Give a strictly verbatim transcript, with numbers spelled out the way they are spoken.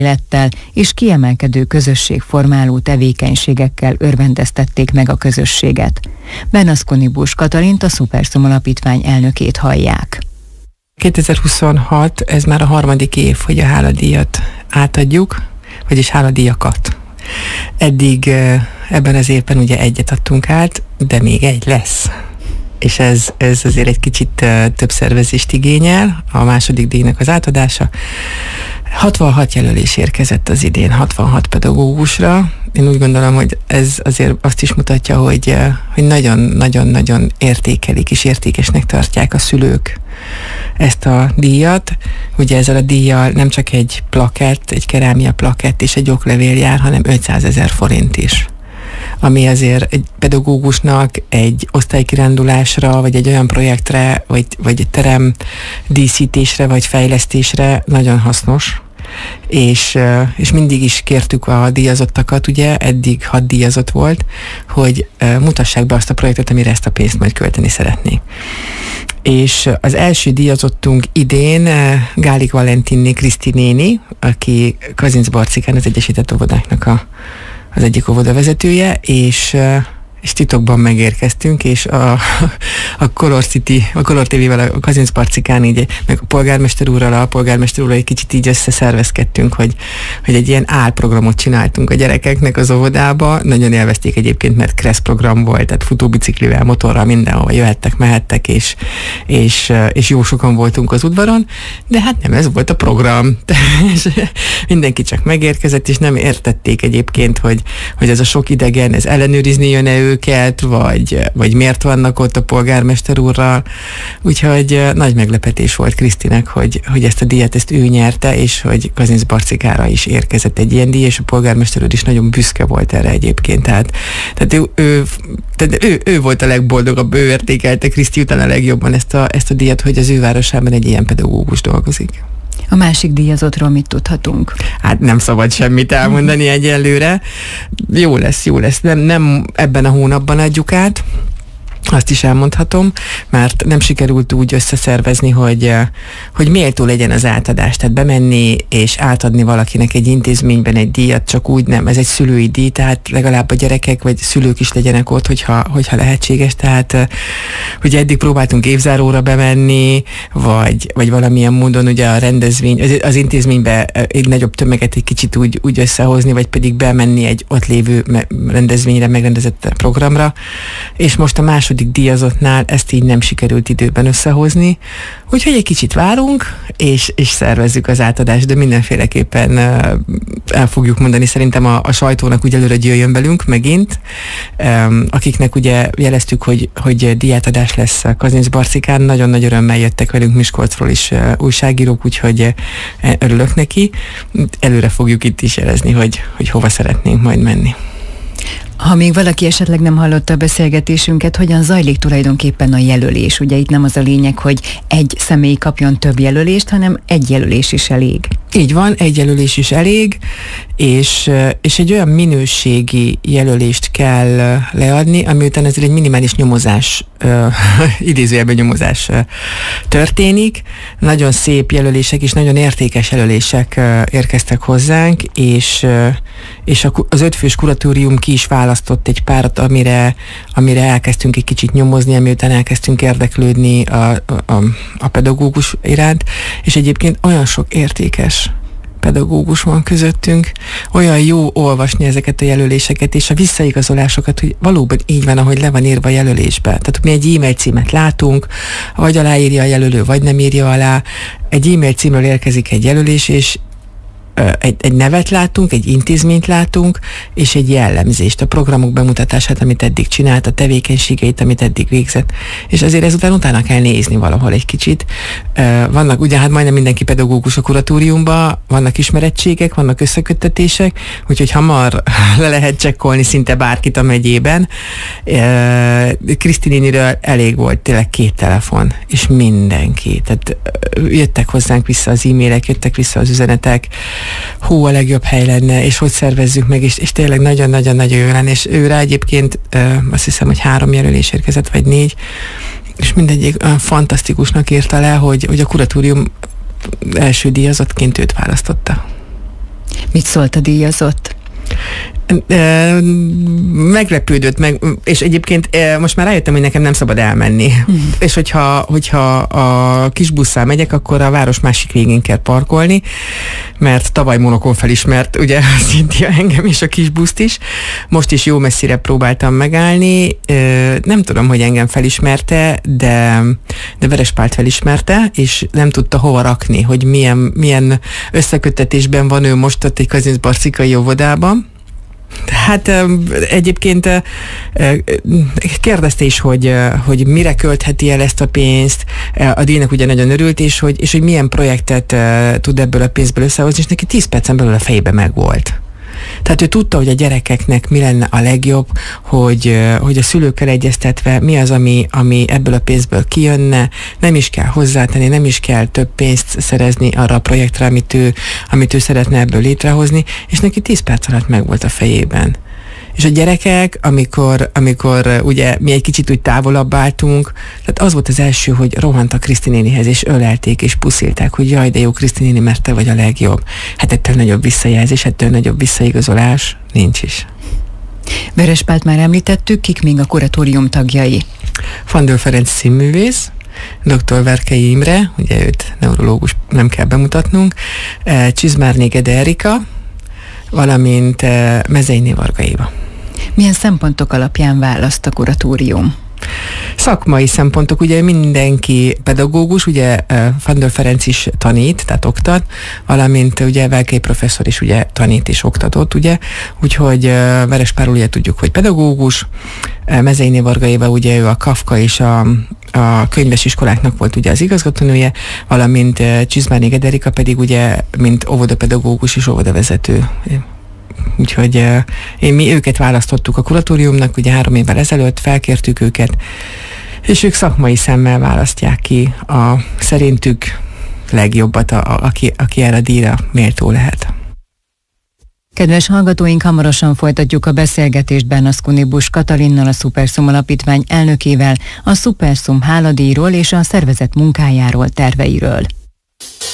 élettel és kiemelkedő közösségformáló tevékenységekkel örvendeztették meg a közösséget. Benaszkoni-Busch Katalint, a Szuperszom Alapítvány elnökét hallják. kétezer-huszonhat, ez már a harmadik év, hogy a háladíjat átadjuk, vagyis háladíjakat. Eddig ebben az évben ugye egyet adtunk át, de még egy lesz. És ez, ez azért egy kicsit több szervezést igényel, a második díjnak az átadása. hatvanhat jelölés érkezett az idén, hatvanhat pedagógusra. Én úgy gondolom, hogy ez azért azt is mutatja, hogy, hogy nagyon-nagyon-nagyon értékelik és értékesnek tartják a szülők ezt a díjat. Ugye ezzel a díjjal nem csak egy plakett, egy kerámia plakett és egy oklevél jár, hanem ötszázezer forint is. Ami azért egy pedagógusnak egy osztálykirándulásra, vagy egy olyan projektre, vagy, vagy egy terem díszítésre, vagy fejlesztésre nagyon hasznos. És, és mindig is kértük a díjazottakat, ugye, eddig hat díjazott volt, hogy mutassák be azt a projektet, amire ezt a pénzt majd költeni szeretnék. És az első díjazottunk idén Gálik Valentinné Kriszti néni, aki Kazincbarcikán az Egyesített Óvodáknak a az egyik óvoda vezetője, és, és titokban megérkeztünk, és a, a Color City, a Color té vével a Kazincbarcikán így, meg a polgármester úrral, a polgármester úrral egy kicsit így összeszervezkedtünk, hogy, hogy egy ilyen álprogramot csináltunk a gyerekeknek az óvodába. Nagyon élvezték egyébként, mert kressz program volt, tehát futóbiciklivel, motorral, mindenhol jöhettek, mehettek, és, és, és jó sokan voltunk az udvaron, de hát nem ez volt a program. És mindenki csak megérkezett, és nem értették egyébként, hogy, hogy ez a sok idegen, ez ellenőrizni jön-e őket, vagy, vagy miért vannak ott a polgármester úrral. Úgyhogy nagy meglepetés volt Krisztinek, hogy, hogy ezt a díjat ezt ő nyerte, és hogy Kazincbarcikára is érkezett egy ilyen díj, és a polgármester úr is nagyon büszke volt erre egyébként. Tehát, tehát, ő, ő, tehát ő, ő volt a legboldogabb, ő értékelte Kriszti után a legjobban ezt a, ezt a díjat, hogy az ő városában egy ilyen pedagógus dolgozik. A másik díjazottról mit tudhatunk? Hát nem szabad semmit elmondani egyelőre. Jó lesz, jó lesz. Nem, nem ebben a hónapban adjuk át. Azt is elmondhatom, mert nem sikerült úgy összeszervezni, hogy, hogy méltó legyen az átadás. Tehát bemenni és átadni valakinek egy intézményben egy díjat, csak úgy nem. Ez egy szülői díj, tehát legalább a gyerekek vagy szülők is legyenek ott, hogyha, hogyha lehetséges. Tehát ugye eddig próbáltunk évzáróra bemenni, vagy, vagy valamilyen módon ugye a rendezvény, az, az intézménybe egy nagyobb tömeget egy kicsit úgy, úgy összehozni, vagy pedig bemenni egy ott lévő rendezvényre, megrendezett programra. És most a második díjazottnál ezt így nem sikerült időben összehozni, úgyhogy egy kicsit várunk, és, és szervezzük az átadást, de mindenféleképpen el fogjuk mondani, szerintem a, a sajtónak úgy előre jöjjön velünk megint, akiknek ugye jeleztük, hogy, hogy díjátadás lesz Kazincbarcikán, nagyon nagy örömmel jöttek velünk Miskolcról is újságírók, úgyhogy örülök neki. Előre fogjuk itt is jelezni, hogy, hogy hova szeretnénk majd menni. Ha még valaki esetleg nem hallotta a beszélgetésünket, hogyan zajlik tulajdonképpen a jelölés? Ugye itt nem az a lényeg, hogy egy személy kapjon több jelölést, hanem egy jelölés is elég. Így van, egy jelölés is elég, és, és egy olyan minőségi jelölést kell leadni, ami után ezért egy minimális nyomozás, uh, idézőjelben nyomozás uh, történik. Nagyon szép jelölések és nagyon értékes jelölések uh, érkeztek hozzánk, és, uh, és a, az ötfős kuratórium ki is választott egy párat, amire, amire elkezdtünk egy kicsit nyomozni, ami után elkezdtünk érdeklődni a, a, a pedagógus iránt, és egyébként olyan sok értékes pedagógus van közöttünk, olyan jó olvasni ezeket a jelöléseket, és a visszaigazolásokat, hogy valóban így van, ahogy le van írva a jelölésbe. Tehát mi egy e-mail címet látunk, vagy aláírja a jelölő, vagy nem írja alá. Egy e-mail címről érkezik egy jelölés, és Egy, egy nevet látunk, egy intézményt látunk, és egy jellemzést, a programok bemutatását, amit eddig csinált, a tevékenységeit, amit eddig végzett. És azért ezután utána kell nézni valahol egy kicsit. Vannak, ugye hát majdnem mindenki pedagógus a kuratóriumban, vannak ismerettségek, vannak összeköttetések, úgyhogy hamar le lehet csekkolni szinte bárkit a megyében. Kriszti néniről elég volt tényleg két telefon, és mindenki. Tehát jöttek hozzánk vissza az e-mailek, jöttek vissza az üzenetek, hú, a legjobb hely lenne, és hogy szervezzük meg, és, és tényleg nagyon-nagyon-nagyon jó lenne, és őre egyébként ö, azt hiszem, hogy három jelölés érkezett, vagy négy, és mindegyik olyan fantasztikusnak írta le, hogy, hogy a kuratórium első díjazottként őt választotta. Mit szólt a díjazott? Meglepődött meg, és egyébként most már rájöttem, hogy nekem nem szabad elmenni. Mm. És hogyha, hogyha a kis busszal megyek, akkor a város másik végén kell parkolni, mert tavaly Monokon felismert, ugye, Cynthia engem és a kis buszt is. Most is jó messzire próbáltam megállni. Nem tudom, hogy engem felismerte, de, de Verespált felismerte, és nem tudta hova rakni, hogy milyen, milyen összeköttetésben van ő most ott egy Kazincbarcikai óvodában. Hát egyébként kérdezte is, hogy, hogy mire költheti el ezt a pénzt, a díjnak ugye nagyon örült, és hogy, és hogy milyen projektet tud ebből a pénzből összehozni, és neki tíz percen belül a fejébe megvolt. Tehát ő tudta, hogy a gyerekeknek mi lenne a legjobb, hogy, hogy a szülőkkel egyeztetve mi az, ami, ami ebből a pénzből kijönne, nem is kell hozzátenni, nem is kell több pénzt szerezni arra a projektre, amit ő, amit ő szeretne ebből létrehozni, és neki tíz perc alatt megvolt a fejében. És a gyerekek, amikor, amikor ugye mi egy kicsit úgy távolabb álltunk, tehát az volt az első, hogy rohantak Kriszti nénihez, és ölelték, és puszilták, hogy jaj, de jó Kriszti néni, mert te vagy a legjobb. Hát ettől nagyobb visszajelzés, ettől nagyobb visszaigazolás nincs is. Verespált már említettük, kik még a kuratórium tagjai? Fandöl Ferenc színművész, doktor Verkei Imre, ugye őt neurológus nem kell bemutatnunk, Csizmárné Gede Erika, valamint Mezeiné Varga Éva. Milyen szempontok alapján választ a kuratórium? Szakmai szempontok, ugye mindenki pedagógus, ugye Fandöl Ferenc is tanít, tehát oktat, valamint ugye Verkei professzor is ugye tanít és oktatott, ugye, úgyhogy Verespárról ugye tudjuk, hogy pedagógus, Mezeiné Varga Éva ugye ő a Kafka és a, a könyves iskoláknak volt ugye az igazgatónője, valamint Csizmárné Gede Erika pedig ugye mint óvodapedagógus és óvodavezető. Úgyhogy uh, én, mi őket választottuk a kuratóriumnak, ugye három évvel ezelőtt felkértük őket, és ők szakmai szemmel választják ki a szerintük legjobbat, a, a, aki, aki erre a díjra méltó lehet. Kedves hallgatóink, hamarosan folytatjuk a beszélgetést Bernasconi Busch Katalinnal, a Szuperszum Alapítvány elnökével, a Szuperszum háladíjról és a szervezet munkájáról, terveiről.